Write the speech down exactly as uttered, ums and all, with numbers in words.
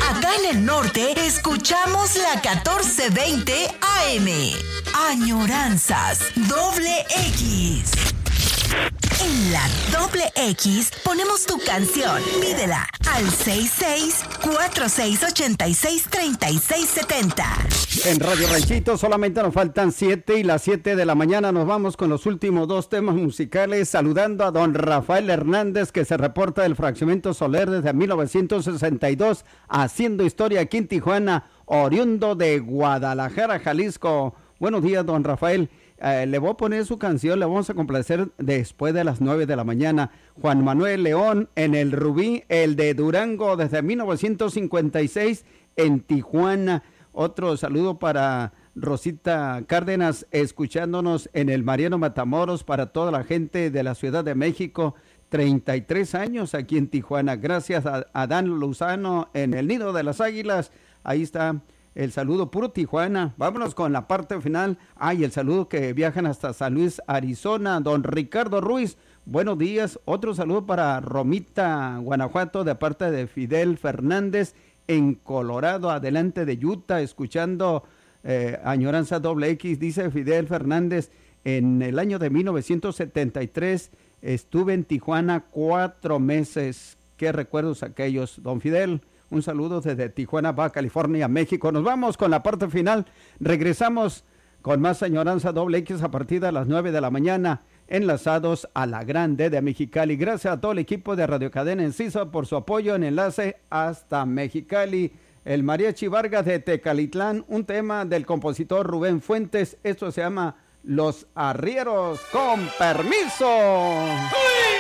Acá en el norte escuchamos la catorce veinte A M. Añoranzas Doble X. En la Doble X ponemos tu canción. Pídela al seis seis cuatro seis ocho seis tres seis siete cero. En Radio Ranchito solamente nos faltan siete y las siete de la mañana nos vamos con los últimos dos temas musicales, saludando a don Rafael Hernández, que se reporta del Fraccionamiento Soler desde mil novecientos sesenta y dos, haciendo historia aquí en Tijuana, oriundo de Guadalajara, Jalisco. Buenos días, don Rafael. Eh, le voy a poner su canción, le vamos a complacer después de las nueve de la mañana. Juan Manuel León en el Rubí, el de Durango desde mil novecientos cincuenta y seis en Tijuana. Otro saludo para Rosita Cárdenas, escuchándonos en el Mariano Matamoros, para toda la gente de la Ciudad de México, treinta y tres años aquí en Tijuana. Gracias a, a Dan Luzano en el Nido de las Águilas, ahí está el saludo puro Tijuana. Vámonos con la parte final. Ay, el saludo que viajan hasta San Luis, Arizona, don Ricardo Ruiz. Buenos días. Otro saludo para Romita, Guanajuato, de parte de Fidel Fernández en Colorado, adelante de Utah, escuchando eh, Añoranza Doble X. Dice Fidel Fernández, en el año de mil novecientos setenta y tres estuve en Tijuana cuatro meses. Qué recuerdos aquellos, don Fidel. Un saludo desde Tijuana, Baja California, México. Nos vamos con la parte final. Regresamos con más Añoranza Doble X a partir de las nueve de la mañana, enlazados a la Grande de Mexicali. Gracias a todo el equipo de Radio Cadena Encisa por su apoyo en enlace hasta Mexicali. El Mariachi Vargas de Tecalitlán, un tema del compositor Rubén Fuentes. Esto se llama Los Arrieros. ¡Con permiso!